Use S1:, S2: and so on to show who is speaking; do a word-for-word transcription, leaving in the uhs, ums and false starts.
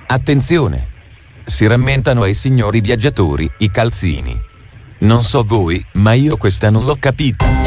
S1: Attenzione! Si rammentano ai signori viaggiatori i calzini. Non so voi, ma io questa non l'ho capita.